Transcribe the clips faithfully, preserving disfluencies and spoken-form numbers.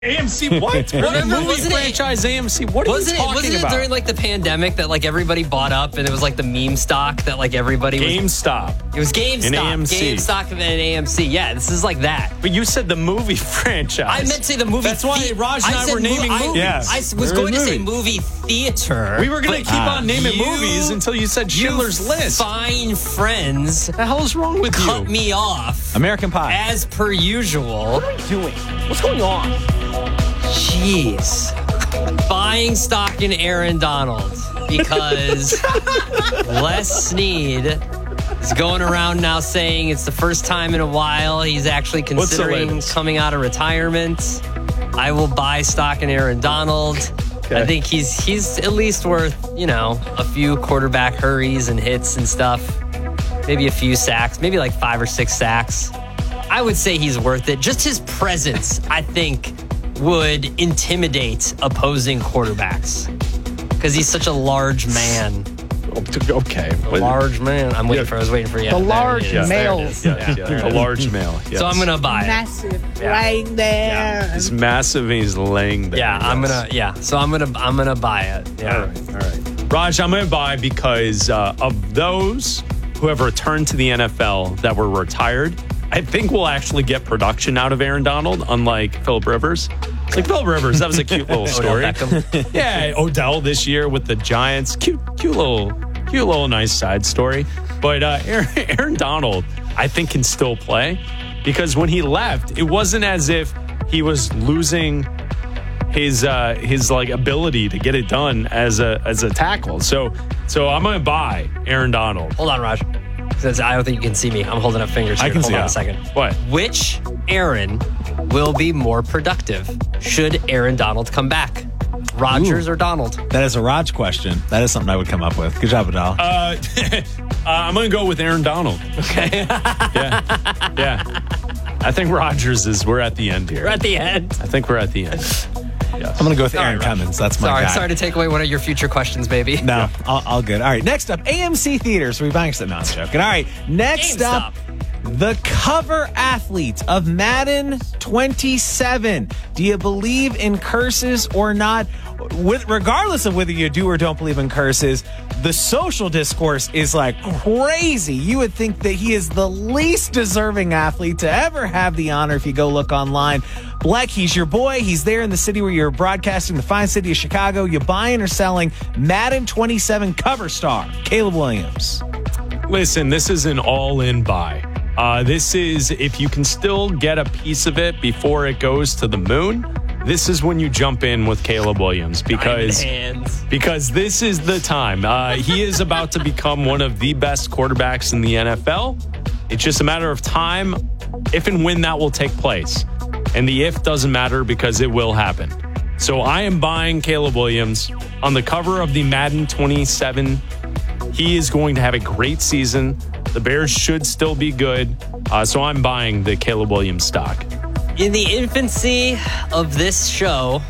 A M C what? What Remember, movie wasn't it- franchise A M C? What are Wasn't you it, talking wasn't it about? during like the pandemic that like everybody bought up and it was like the meme stock that like everybody was. GameStop. It was GameStop. And A M C. GameStop and A M C. Yeah, this is like that. But you said the movie franchise. I meant to say the movie. That's why the- Raj and I said were naming mo- I- movies. Yeah. I was We're going to in say movie. movie theater. We were going to but keep on naming you- movies until you said Schindler's you List. Fine friends What the hell is wrong with cut you? me off American Pie. as per usual. What are you doing? What's going on? Jeez. Buying stock in Aaron Donald because Les Snead is going around now saying it's the first time in a while he's actually What's the considering latest? coming out of retirement. I will buy stock in Aaron Donald. I think he's he's at least worth, you know, a few quarterback hurries and hits and stuff. Maybe a few sacks, maybe like five or six sacks. I would say he's worth it. Just his presence, I think, would intimidate opposing quarterbacks because he's such a large man. Okay. A large man. I'm waiting Yeah. for. I was waiting for you. The There it large is. There it male. is. Yeah, Yeah. yeah, a large male. Yes. So I'm gonna buy it. Massive, Yeah. right there. He's massive and he's laying there. Yeah, I'm Yes. gonna. Yeah. So I'm gonna. I'm gonna buy it. Yeah. All right, all right. Raj, I'm going to buy because uh, of those who have returned to the N F L that were retired, I think we'll actually get production out of Aaron Donald, unlike Phillip Rivers. It's like Phillip Rivers, that was a cute little story. Odell Beckham. Yeah, Odell this year with the Giants. Cute, cute little, cute little nice side story. But uh, Aaron, Aaron Donald, I think, can still play because when he left, it wasn't as if he was losing his uh, his like ability to get it done as a as a tackle. So so I'm gonna buy Aaron Donald. Hold on, Raj. Says I don't think you can see me. I'm holding up fingers. Here. I can Hold see on it. a second. What? Which Aaron will be more productive? Should Aaron Donald come back? Rodgers or Donald? That is a Raj question. That is something I would come up with. Good job, Adal. Uh, uh, I'm gonna go with Aaron Donald. Okay. Yeah, yeah. I think Rodgers is. We're at the end here. We're at the end. I think we're at the end. Yes. I'm going to go with Sorry, Aaron Raj. Cummins. That's my Sorry, guy. sorry to take away one of your future questions, baby. No, all, all good. All right, next up, A M C Theaters. Are we buying stuff? No, I'm joking. All right, next GameStop. up, the cover athlete of Madden twenty-seven. Do you believe in curses or not? With, regardless of whether you do or don't believe in curses, the social discourse is like crazy. You would think that he is the least deserving athlete to ever have the honor if you go look online. Black, he's your boy. He's there in the city where you're broadcasting, the fine city of Chicago. You buying or selling Madden twenty-seven cover star, Caleb Williams. Listen, this is an all-in buy. Uh, this is if you can still get a piece of it before it goes to the moon. This is when you jump in with Caleb Williams because Diamond hands. because this is the time. Uh, he is about to become one of the best quarterbacks in the N F L. It's just a matter of time if and when that will take place. And the if doesn't matter because it will happen. So I am buying Caleb Williams on the cover of the Madden twenty-seven. He is going to have a great season. The Bears should still be good. Uh, so I'm buying the Caleb Williams stock. In the infancy of this show,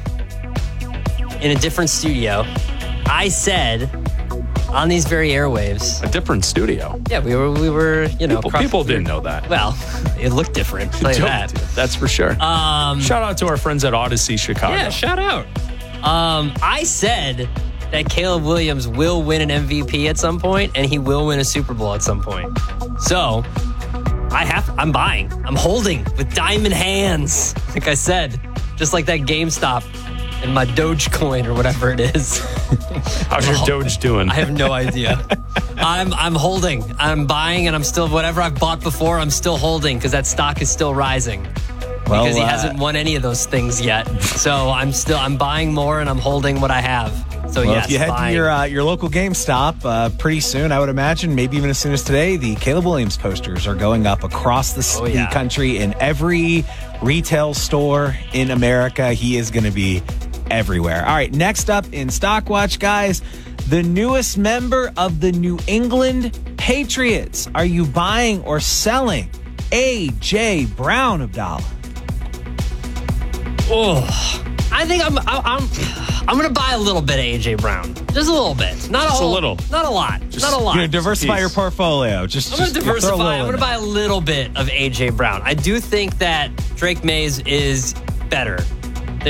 in a different studio, I said on these very airwaves. A different studio. Yeah, we were, we were, you know, People, across- people didn't know that. Well, it looked different. I'll tell you that. That's for sure. Um, Shout out to our friends at Odyssey Chicago. yeah, shout out. Um, I said that Caleb Williams will win an M V P at some point, and he will win a Super Bowl at some point. So I have, I'm buying. I'm holding with diamond hands, like I said, just like that GameStop and my Dogecoin or whatever it is. How's your Doge doing? I have no idea. I'm I'm holding. I'm buying, and I'm still whatever I've bought before. I'm still holding because that stock is still rising. Well, because he uh, hasn't won any of those things yet. So I'm still I'm buying more, and I'm holding what I have. So Well, yes, if you head buying. to your uh, your local GameStop uh, pretty soon, I would imagine, maybe even as soon as today, the Caleb Williams posters are going up across the, Oh, the yeah. country in every retail store in America. He is going to be everywhere. All right, next up in Stockwatch, guys, the newest member of the New England Patriots. Are you buying or selling A J. Brown, Abdallah? Oh, I think I'm I'm I'm gonna buy a little bit of A J Brown, just a little bit, not Just a a whole, little. not a lot, not a lot. You're going to diversify piece. your portfolio. Just, I'm going just to throw a diversify. little I'm in going to there. buy a little bit of A J Brown. I do think that Drake Mays is better